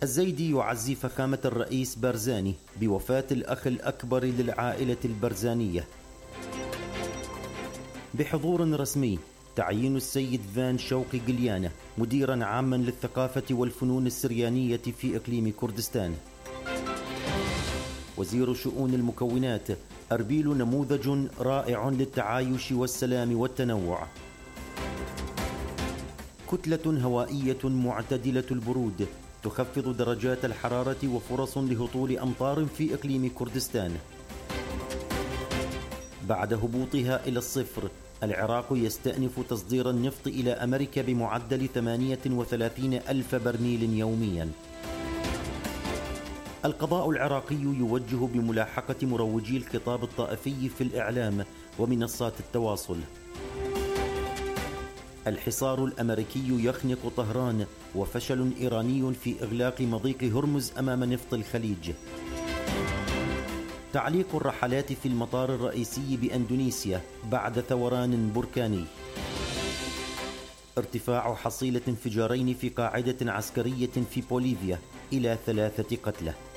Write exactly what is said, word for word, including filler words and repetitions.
الزيدي يعزي فخامة الرئيس بارزاني بوفاة الأخ الأكبر للعائلة البرزانية. بحضور رسمي تعيين السيد فان شوقي قليانة مديرا عاما للثقافة والفنون السريانية في إقليم كردستان. وزير شؤون المكونات أربيل نموذج رائع للتعايش والسلام والتنوع. كتلة هوائية معتدلة البرود تخفض درجات الحرارة وفرص لهطول أمطار في إقليم كردستان. بعد هبوطها إلى الصفر، العراق يستأنف تصدير النفط إلى أمريكا بمعدل ثمانية وثلاثين ألف برميل يومياً. القضاء العراقي يوجه بملاحقة مروجي الخطاب الطائفي في الإعلام ومنصات التواصل. الحصار الأمريكي يخنق طهران، وفشل إيراني في إغلاق مضيق هرمز أمام نفط الخليج. تعليق الرحلات في المطار الرئيسي بأندونيسيا بعد ثوران بركاني. ارتفاع حصيلة انفجارين في قاعدة عسكرية في بوليفيا إلى ثلاثة قتلى.